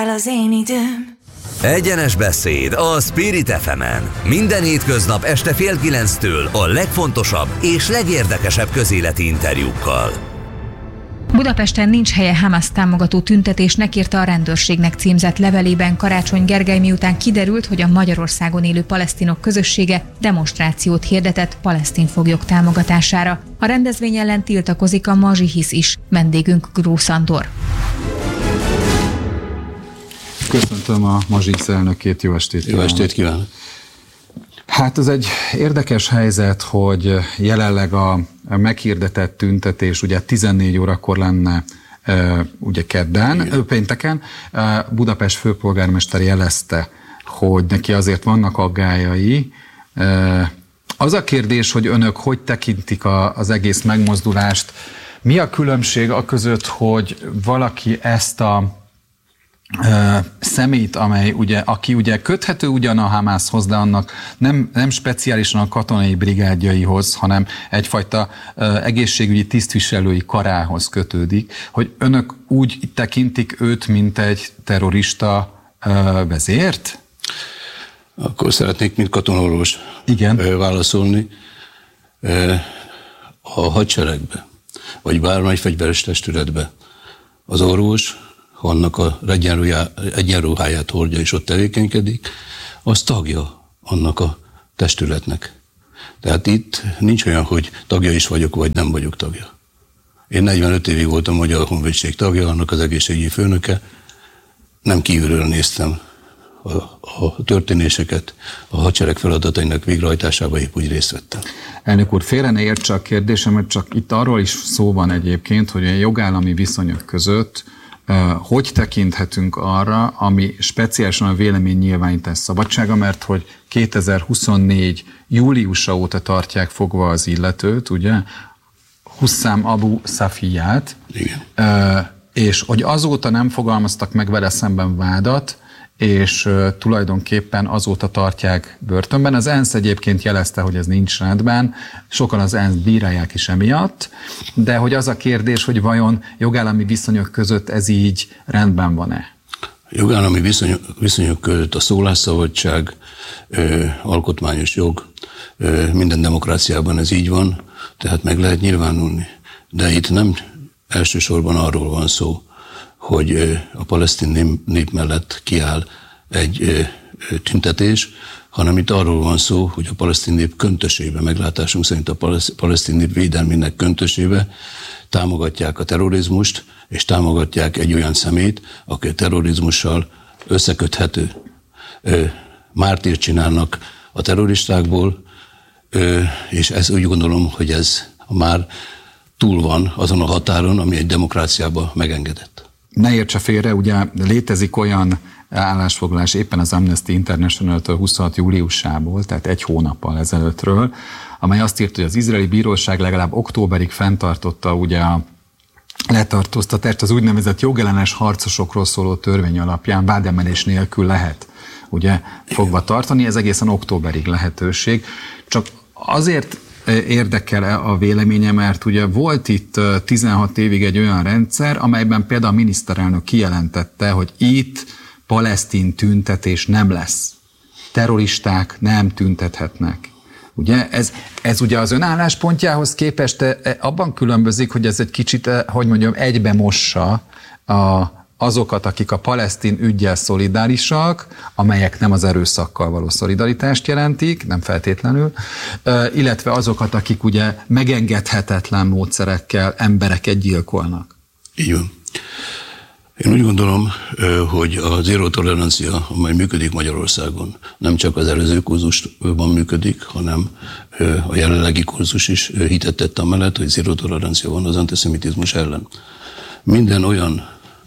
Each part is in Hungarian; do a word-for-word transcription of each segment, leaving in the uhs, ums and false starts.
Az én időm. Egyenes beszéd a Spirit ef emen. Minden hétköznap este fél kilenctől a legfontosabb és legérdekesebb közéleti interjúkkal. Budapesten nincs helye Hamas támogató tüntetésnek, írta a rendőrségnek címzett levelében Karácsony Gergely, miután kiderült, hogy a Magyarországon élő palesztinok közössége demonstrációt hirdetett palesztin foglyok támogatására. A rendezvény ellen tiltakozik a Mazsihisz is. Vendégünk Grósz Andor. Köszöntöm a Mazsihisz elnökét, jó estét kívánok! Jó estét kívánok! Hát ez egy érdekes helyzet, hogy jelenleg a meghirdetett tüntetés ugye tizennégy órakor lenne ugye kedden, Igen. pénteken. Budapest főpolgármester jelezte, hogy neki azért vannak aggályai. Az a kérdés, hogy önök hogy tekintik az egész megmozdulást, mi a különbség a között, hogy valaki ezt a Uh, személyt, amely ugye, aki ugye köthető ugyan a Hamászhoz, de annak nem, nem speciálisan a katonai brigádjaihoz, hanem egyfajta uh, egészségügyi tisztviselői karához kötődik, hogy önök úgy tekintik őt, mint egy terrorista uh, vezért? Akkor szeretnék, mint katonorvos Igen. Uh, válaszolni. Uh, a hadseregbe, vagy bármely fegyveres testületbe az orvos, annak a egyenruháját hordja és ott tevékenykedik, az tagja annak a testületnek. Tehát itt nincs olyan, hogy tagja is vagyok, vagy nem vagyok tagja. Én negyvenöt évig voltam Magyar Honvédség tagja, annak az egészségügyi főnöke. Nem kívülről néztem a, a történéseket, a hadsereg feladatainak végrehajtásában épp úgy részt vettem. Elnök úr, félre ne értse a kérdésemet, csak itt arról is szó van egyébként, hogy a jogállami viszonyok között hogy tekinthetünk arra, ami speciálisan a véleménynyilvánítás szabadsága, mert hogy kétezer-huszonnégy júliusa óta tartják fogva az illetőt, ugye, Husszám Abu Szafiját, és hogy azóta nem fogalmaztak meg vele szemben vádat, és uh, tulajdonképpen azóta tartják börtönben. Az ENSZ egyébként jelezte, hogy ez nincs rendben, sokan az ENSZ bírálják is emiatt, de hogy az a kérdés, hogy vajon jogállami viszonyok között ez így rendben van-e? Jogállami viszonyok, viszonyok között a szólásszabadság, ö, alkotmányos jog, ö, minden demokráciában ez így van, tehát meg lehet nyilvánulni. De itt nem elsősorban arról van szó, hogy a palesztin nép mellett kiáll egy tüntetés, hanem itt arról van szó, hogy a palesztin nép köntösébe, meglátásunk szerint a palesztin nép védelmének köntösébe támogatják a terrorizmust, és támogatják egy olyan szemét, aki a terrorizmussal összeköthető. Mártírt csinálnak a terroristákból, és ez úgy gondolom, hogy ez már túl van azon a határon, ami egy demokráciában megengedett. Ne értse félre, ugye létezik olyan állásfoglalás éppen az Amnesty International-től huszonhat júliusából, tehát egy hónappal ezelőttről, amely azt írta, hogy az izraeli bíróság legalább októberig fenntartotta ugye a letartóztatást az úgynevezett jogellenes harcosokról szóló törvény alapján vádemelés nélkül lehet ugye fogva tartani, ez egészen októberig lehetőség. Csak azért érdekel a véleménye, mert ugye volt itt tizenhat évig egy olyan rendszer, amelyben például a miniszterelnök kijelentette, hogy itt palesztin tüntetés nem lesz. Terroristák nem tüntethetnek. Ugye ez, ez ugye az ön álláspontjához képest abban különbözik, hogy ez egy kicsit, hogy mondjam, egybe mossa a azokat, akik a palesztin üggyel szolidárisak, amelyek nem az erőszakkal való szolidaritást jelentik, nem feltétlenül, illetve azokat, akik ugye megengedhetetlen módszerekkel embereket gyilkolnak. Így van. Én úgy gondolom, hogy a zéró tolerancia, amely működik Magyarországon, nem csak az előző kurzusban működik, hanem a jelenlegi kurzus is hitet tett amellett, hogy zéró tolerancia van az antiszemitizmus ellen. Minden olyan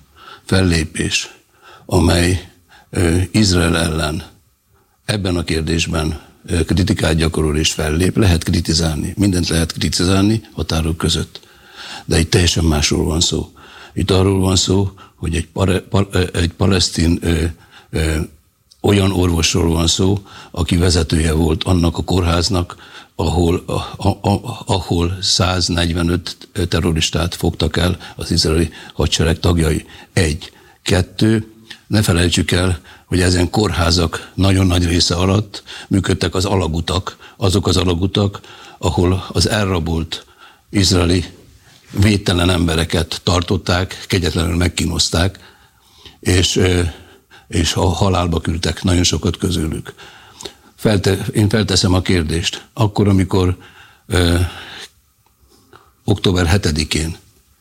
fellépés, amely Izrael ellen ebben a kérdésben kritikát gyakorol és fellép, lehet kritizálni. Mindent lehet kritizálni határok között. De itt teljesen másról van szó. Itt arról van szó, hogy egy, pare, pa, egy palesztin ö, ö, olyan orvosról van szó, aki vezetője volt annak a kórháznak, ahol, a, a, a, ahol száznegyvenöt terroristát fogtak el az izraeli hadsereg tagjai. Egy. Kettő. ne felejtsük el, hogy ezen kórházak nagyon nagy része alatt működtek az alagutak, azok az alagutak, ahol az elrabolt izraeli védtelen embereket tartották, kegyetlenül megkínozták, és, és a halálba küldtek nagyon sokat közülük. Felte, én felteszem a kérdést. Akkor, amikor ö, október hetedikén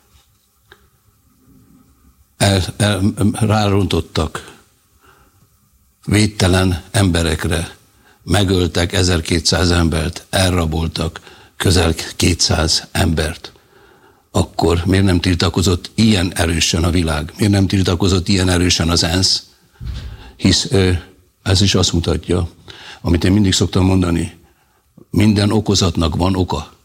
el, el, rárontottak védtelen emberekre, megöltek ezerkétszáz embert, elraboltak közel kétszáz embert, akkor miért nem tiltakozott ilyen erősen a világ? Miért nem tiltakozott ilyen erősen az ENSZ? Hisz ö, ez is azt mutatja, amit én mindig szoktam mondani, minden okozatnak van oka.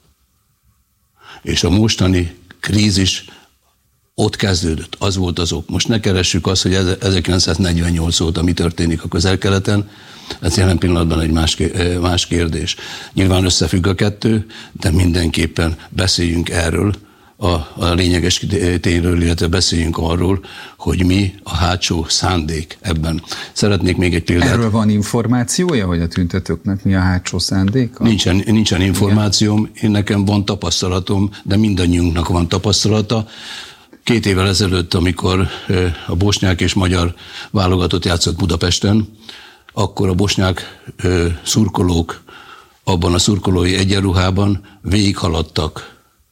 És a mostani krízis ott kezdődött, az volt az ok. Most ne keressük azt, hogy ezerkilencszáznegyvennyolc óta mi történik a Közel-Keleten, ez jelen pillanatban egy más, más kérdés. Nyilván összefügg a kettő, de mindenképpen beszéljünk erről, a, a lényeges tényről, illetve beszéljünk arról, hogy mi a hátsó szándék ebben. Szeretnék még egy példát. Erről van információja, hogy a tüntetőknek mi a hátsó szándéka? Nincsen, nincsen információm, én nekem van tapasztalatom, de mindannyiunknak van tapasztalata. Két évvel ezelőtt, amikor a bosnyák és magyar válogatott játszott Budapesten, akkor a bosnyák szurkolók abban a szurkolói egyenruhában végighaladtak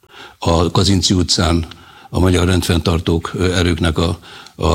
a Kazinczy utcán a magyar rendfenntartók erőknek a, a,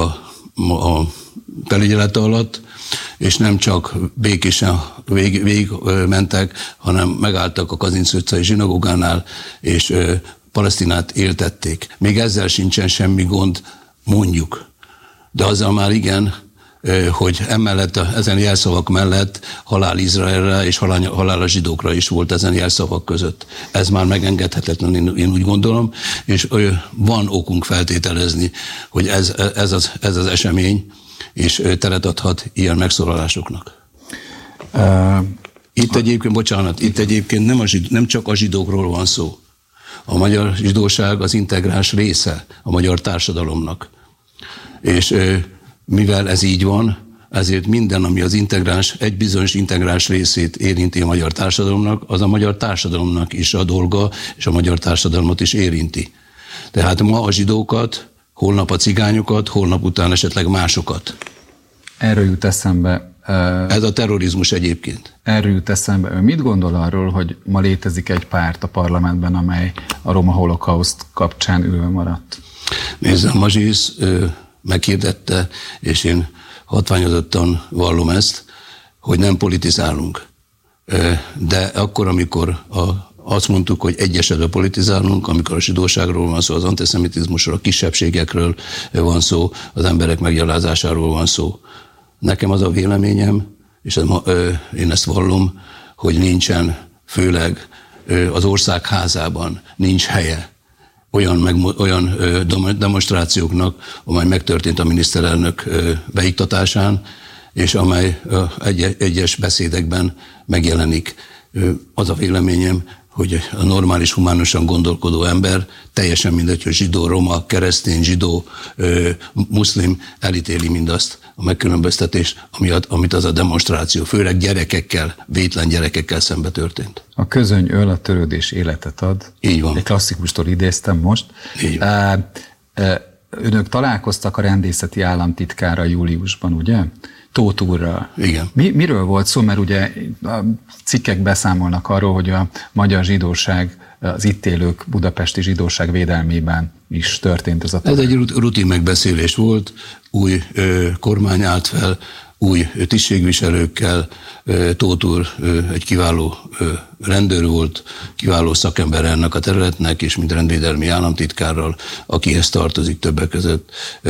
a felügyelete alatt, és nem csak békésen végig, végig mentek, hanem megálltak a Kazinczy utcai zsinagógánál, és Palesztinát éltették. Még ezzel sincsen semmi gond, mondjuk. De azzal már igen, hogy emellett, ezen jelszavak mellett halál Izraelre és halál, halál a zsidókra is volt ezen jelszavak között. Ez már megengedhetetlen, én, én úgy gondolom, és van okunk feltételezni, hogy ez, ez, az, ez az esemény, és teret adhat ilyen megszólalásoknak. Uh, itt egyébként, bocsánat, itt egyébként nem, a zsidó, nem csak a zsidókról van szó. A magyar zsidóság az integráns része a magyar társadalomnak. És mivel ez így van, ezért minden, ami az integráns, egy bizonyos integráns részét érinti a magyar társadalomnak, az a magyar társadalomnak is a dolga, és a magyar társadalmat is érinti. Tehát ma a zsidókat, holnap a cigányokat, holnap után esetleg másokat. Erről jut eszembe. Uh, ez a terrorizmus egyébként. Erről jut eszembe. Ön mit gondol arról, hogy ma létezik egy párt a parlamentben, amely a roma holokauszt kapcsán ülve maradt? Nézd, a Mazsisz meghirdette, és én hatványozottan vallom ezt, hogy nem politizálunk. De akkor, amikor a, azt mondtuk, hogy egyesedve politizálunk, amikor a zsidóságról van szó, az antiszemitizmusról, a kisebbségekről van szó, az emberek meggyalázásáról van szó. Nekem az a véleményem, és én ezt vallom, hogy nincsen, főleg az ország házában nincs helye olyan, meg, olyan demonstrációknak, amely megtörtént a miniszterelnök beiktatásán, és amely egy, egyes beszédekben megjelenik. Az a véleményem, hogy a normális, humánusan gondolkodó ember, teljesen mindegy, hogy zsidó, roma, keresztény, zsidó, muszlim, elítéli mindazt a megkülönböztetést, amit az a demonstráció, főleg gyerekekkel, vétlen gyerekekkel szembe történt. A közöny öl, a törődés életet ad. Így van. Egy klasszikustól idéztem most. Így van. Önök találkoztak a rendészeti államtitkára júliusban, ugye? Tóth úrral. Igen. Mi, miről volt szó? Mert ugye a cikkek beszámolnak arról, hogy a magyar zsidóság, az itt élők budapesti zsidóság védelmében is történt ez a találkozás. Ez egy rutin megbeszélés volt, új ö, kormány állt fel, új tisztségviselőkkel, Tóth úr egy kiváló rendőr volt, kiváló szakember ennek a területnek, és mint rendvédelmi államtitkárral, akihez tartozik többek között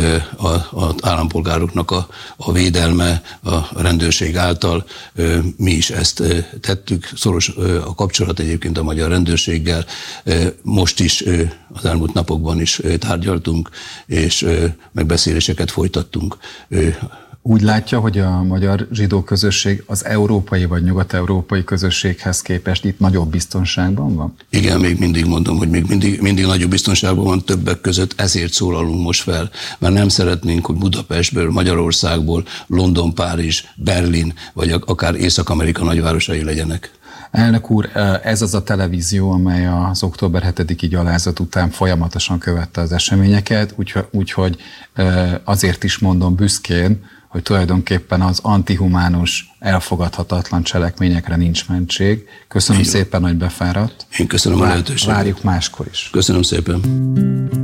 az állampolgároknak a, a védelme a rendőrség által. Mi is ezt tettük, szoros a kapcsolat egyébként a magyar rendőrséggel. Most is, az elmúlt napokban is tárgyaltunk, és megbeszéléseket folytattunk Úgy látja, hogy a magyar zsidó közösség az európai vagy nyugat-európai közösséghez képest itt nagyobb biztonságban van? Igen, még mindig mondom, hogy még mindig, mindig nagyobb biztonságban van többek között, ezért szólalunk most fel, mert nem szeretnénk, hogy Budapestből, Magyarországból, London, Párizs, Berlin, vagy akár Észak-Amerika nagyvárosai legyenek. Elnök úr, ez az a televízió, amely az október hetediki gyalázat után folyamatosan követte az eseményeket, úgyhogy azért is mondom büszkén, hogy tulajdonképpen az antihumánus, elfogadhatatlan cselekményekre nincs mentség. Köszönöm Én szépen, hogy befáradt. Én köszönöm Vár, a lehetőséget. Várjuk máskor is. Köszönöm szépen.